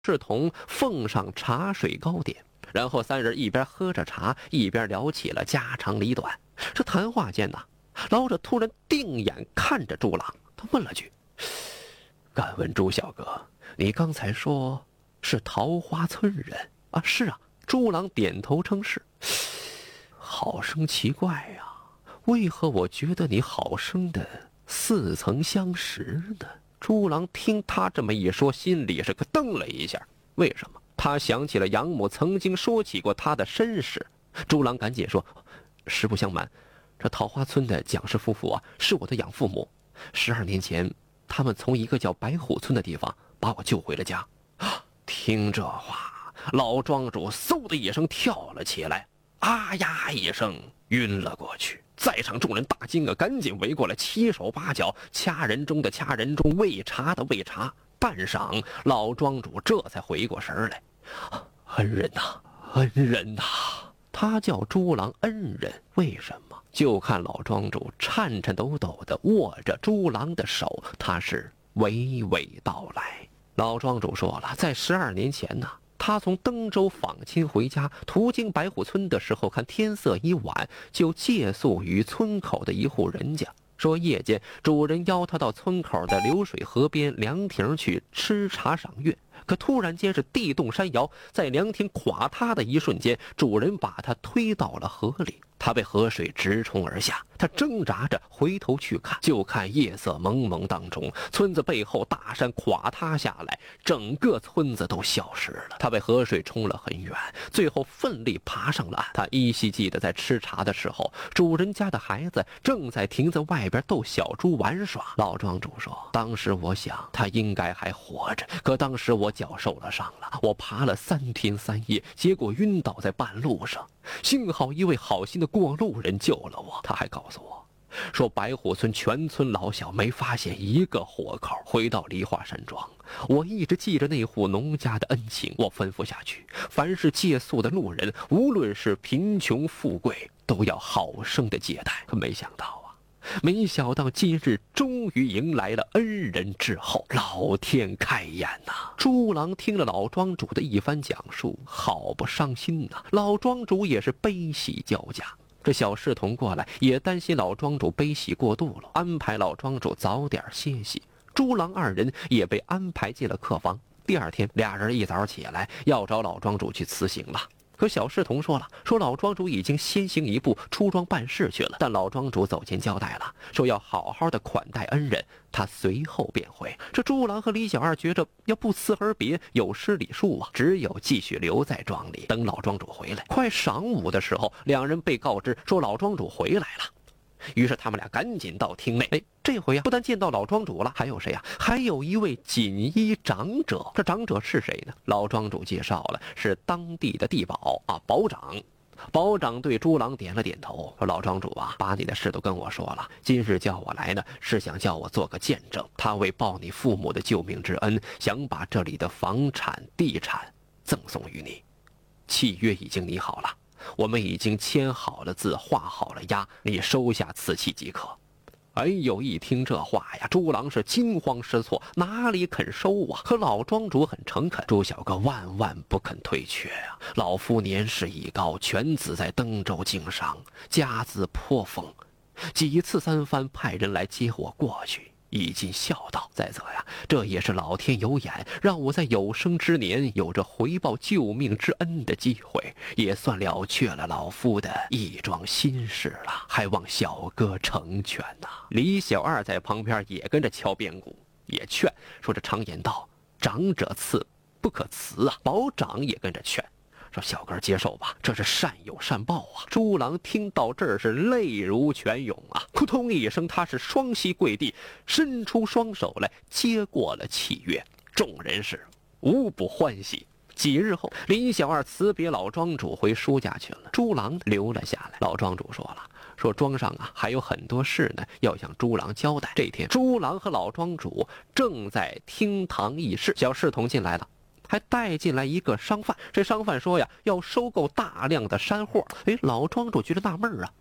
侍童奉上茶水糕点，然后三人一边喝着茶，一边聊起了家长里短。这谈话间呢，老者突然定眼看着朱郎，他问了句：“敢问朱小哥，你刚才说是桃花村人啊？”“是啊。”朱郎点头称是。“好生奇怪呀，为何我觉得你好生的似曾相识呢？”朱郎听他这么一说，心里是个瞪了一下。为什么？他想起了养母曾经说起过他的身世。朱郎赶紧说：“实不相瞒，这桃花村的蒋氏夫妇啊，是我的养父母。12年前，他们从一个叫白虎村的地方把我救回了家。”听这话，老庄主嗖的一声跳了起来，啊呀一声晕了过去。在场众人大惊啊，赶紧围过来，七手八脚，掐人中的掐人中，喂茶的喂茶。半晌，老庄主这才回过神来：“恩人呐，恩人呐！”他叫朱郎恩人，为什么？就看老庄主颤颤抖抖地握着朱郎的手，他是娓娓道来。老庄主说了，在12年前呢，他从登州访亲回家，途经白虎村的时候，看天色已晚，就借宿于村口的一户人家。说夜间主人邀他到村口的流水河边凉亭去吃茶赏月，可突然间是地动山摇，在凉亭垮塌的一瞬间，主人把他推到了河里，他被河水直冲而下。他挣扎着回头去看，就看夜色蒙蒙当中，村子背后大山垮塌下来，整个村子都消失了。他被河水冲了很远，最后奋力爬上了岸。他依稀记得在吃茶的时候，主人家的孩子正在亭子外边逗小猪玩耍。老庄主说，当时我想他应该还活着，可当时我脚受了伤了，我爬了3天3夜，结果晕倒在半路上，幸好一位好心的过路人救了我。他还告诉我说，白虎村全村老小没发现一个活口。回到梨花山庄，我一直记着那户农家的恩情，我吩咐下去，凡是借宿的路人，无论是贫穷富贵，都要好生的接待。可没想到今日终于迎来了恩人之后，老天开眼呐！朱郎听了老庄主的一番讲述，好不伤心呐。老庄主也是悲喜交加。这小侍童过来也担心老庄主悲喜过度了，安排老庄主早点歇息。朱郎2人也被安排进了客房。第2天，俩人一早起来要找老庄主去辞行了。可小侍童说了，说老庄主已经先行一步出庄办事去了。但老庄主走前交代了，说要好好的款待恩人，他随后便回。这朱郎和李小二觉着要不辞而别有失礼数啊，只有继续留在庄里等老庄主回来。快晌午的时候，两人被告知说老庄主回来了。于是他们俩赶紧到厅内。这回不但见到老庄主了，还有谁啊？还有一位锦衣长者。这长者是谁呢？老庄主介绍了，是当地的地保啊，保长。保长对朱郎点了点头，说：“老庄主啊，把你的事都跟我说了，今日叫我来呢，是想叫我做个见证。他为报你父母的救命之恩，想把这里的房产地产赠送于你。契约已经拟好了，我们已经签好了字，画好了押，你收下此契即可。”哎呦，一听这话呀，朱郎是惊慌失措，哪里肯收啊？可老庄主很诚恳，朱小哥万万不肯推却啊！老夫年事已高，犬子在登州经商，家资颇丰，几次3番派人来接我过去，已尽孝道。再则呀，这也是老天有眼，让我在有生之年有着回报救命之恩的机会，也算了却了老夫的一桩心事了，还望小哥成全呐。李小二在旁边也跟着敲边鼓，也劝说，这常言道，长者赐不可辞啊。保长也跟着劝说，小哥接受吧，这是善有善报啊。朱郎听到这儿是泪如泉涌啊，扑通一声，他是双膝跪地，伸出双手来接过了契约。众人是无不欢喜。几日后，李小二辞别老庄主回叔家去了，朱郎留了下来。老庄主说了，说庄上啊还有很多事呢，要向朱郎交代。这天，朱郎和老庄主正在厅堂议事，小侍童进来了，还带进来一个商贩。这商贩说呀，要收购大量的山货。老庄主觉得纳闷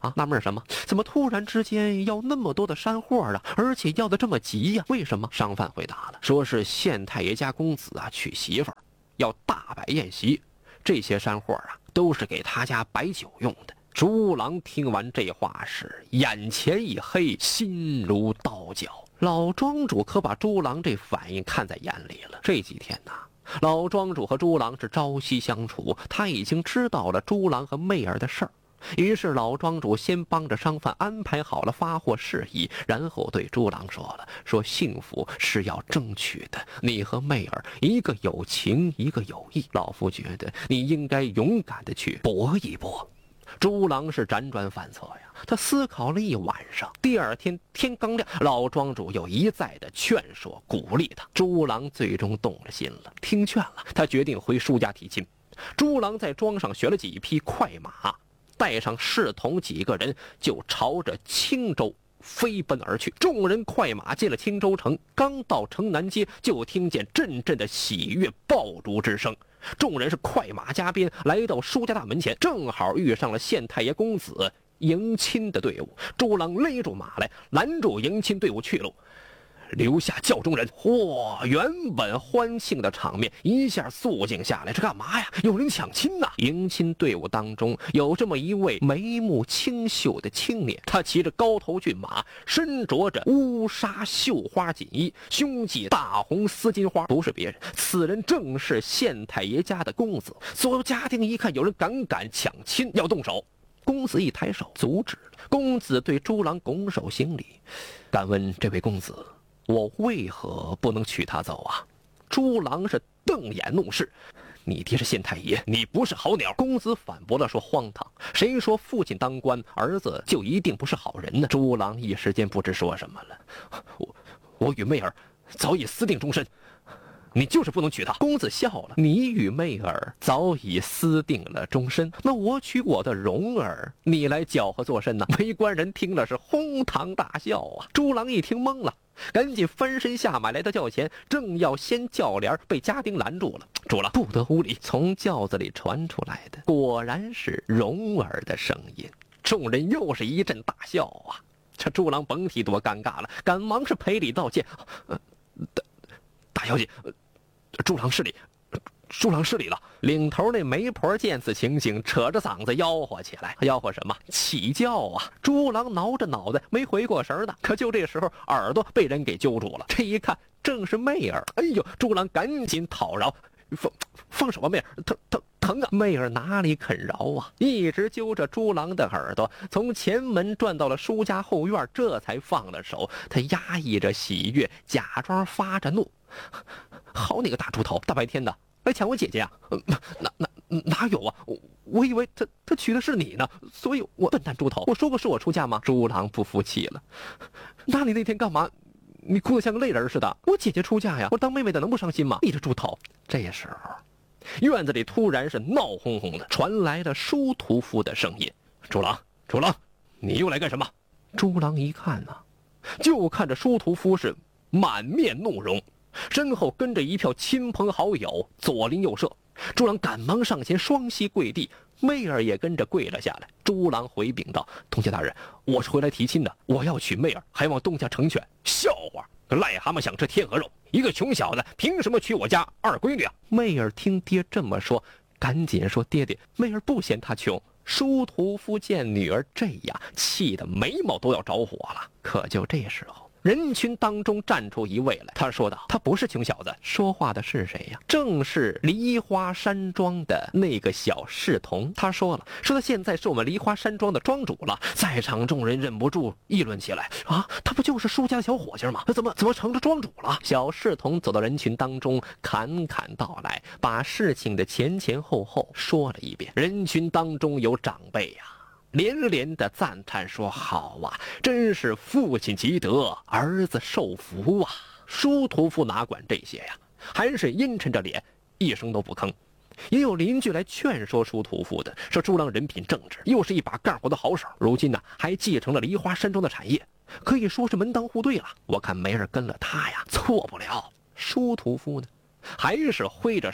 纳闷什么？怎么突然之间要那么多的山货啊？而且要的这么急呀？为什么？商贩回答了，说是县太爷家公子啊娶媳妇儿，要大摆宴席，这些山货啊都是给他家摆酒用的。朱郎听完这话是眼前一黑，心如刀绞。老庄主可把朱郎这反应看在眼里了。这几天老庄主和朱郎是朝夕相处，他已经知道了朱郎和媚儿的事儿。于是老庄主先帮着商贩安排好了发货事宜，然后对朱郎说了，说幸福是要争取的，你和媚儿一个有情，一个有义，老夫觉得你应该勇敢的去搏一搏。朱郎是辗转反侧呀，他思考了一晚上。第二天天刚亮，老庄主又一再的劝说鼓励他，朱郎最终动了心了，听劝了，他决定回叔家提亲。朱郎在庄上学了几匹快马，带上侍从几个人，就朝着青州飞奔而去。众人快马进了青州城，刚到城南街，就听见阵阵的喜悦爆竹之声。众人是快马加鞭来到舒家大门前，正好遇上了县太爷公子迎亲的队伍。朱郎勒住马来，拦住迎亲队伍去路，留下教中人。原本欢庆的场面一下肃静下来。这干嘛呀？有人抢亲呐！迎亲队伍当中有这么一位眉目清秀的青年，他骑着高头骏马，身着着乌纱绣花锦衣，胸系大红丝巾花，不是别人，此人正是县太爷家的公子。所有家丁一看有人敢抢亲，要动手，公子一抬手阻止了。公子对朱郎拱手行礼，敢问这位公子，我为何不能娶她走啊？朱郎是瞪眼怒视，你爹是县太爷，你不是好鸟。公子反驳了，说荒唐，谁说父亲当官，儿子就一定不是好人呢？朱郎一时间不知说什么了。我与媚儿早已私定终身，你就是不能娶她。公子笑了，你与媚儿早已私定了终身，那我娶我的蓉儿，你来搅和作甚呢？围观人听了是哄堂大笑啊。朱郎一听懵了，赶紧翻身下马来到轿前，正要掀轿帘，被家丁拦住了。主了，不得无礼。从轿子里传出来的果然是蓉儿的声音。众人又是一阵大笑啊。这朱郎甭提多尴尬了，赶忙是赔礼道歉。大小姐，朱郎失礼，朱郎失礼了。领头那媒婆见此情形，扯着嗓子吆喝起来。吆喝什么？起轿啊！朱郎挠着脑袋没回过神呢，可就这时候耳朵被人给揪住了。这一看正是媚儿。哎呦！朱郎赶紧讨饶，放手吧，媚儿，疼啊！媚儿哪里肯饶啊，一直揪着朱郎的耳朵，从前门转到了舒家后院，这才放了手。他压抑着喜悦，假装发着怒。好你个大猪头，大白天的来抢我姐姐呀！哪有啊？我以为他娶的是你呢，所以我笨蛋猪头，我说过是我出嫁吗？朱郎不服气了，那你那天干嘛？你哭得像个泪人似的。我姐姐出嫁呀，我当妹妹的能不伤心吗？你这猪头！这时候院子里突然是闹哄哄的，传来了舒屠夫的声音：“朱郎，你又来干什么？”朱郎一看就看着舒屠夫是满面怒容，身后跟着一票亲朋好友，左邻右舍。朱郎赶忙上前，双膝跪地，媚儿也跟着跪了下来。朱郎回禀道：“东家大人，我是回来提亲的，我要娶媚儿，还望东家成全。”笑话，癞蛤蟆想吃天鹅肉，一个穷小子凭什么娶我家二闺女啊？媚儿听爹这么说，赶紧说：“爹爹，媚儿不嫌他穷。”舒屠夫见女儿这样，气得眉毛都要着火了。可就这时候，人群当中站出一位来，他说道：“他不是穷小子。”说话的是谁呀？正是梨花山庄的那个小侍童。他说了，说他现在是我们梨花山庄的庄主了。在场众人忍不住议论起来：“啊，他不就是舒家的小伙计吗？怎么成了庄主了？”小侍童走到人群当中，侃侃道来，把事情的前前后后说了一遍。人群当中有长辈呀，连连的赞叹说：“好啊，真是父亲积德，儿子受福啊！”舒屠夫哪管这些呀，还是阴沉着脸，一声都不吭。也有邻居来劝说舒屠夫的，说朱郎人品正直，又是一把干活的好手，如今还继承了梨花山庄的产业，可以说是门当户对了。我看没人跟了他呀，错不了。舒屠夫呢，还是挥着手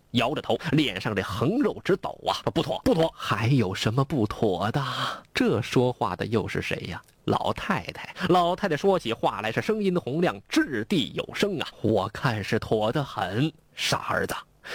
摇着头，脸上这横肉直抖啊！不妥，不妥，还有什么不妥的？这说话的又是谁呀？老太太。老太太说起话来是声音洪亮，掷地有声啊！我看是妥得很，傻儿子。